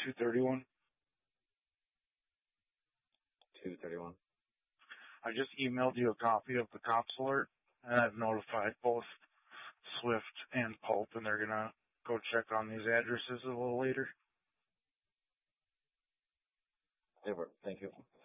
231. 231. I just emailed you a copy of the cops alert, and I've notified both Swift and Pulp, and they're gonna go check on these addresses a little later. Thank you.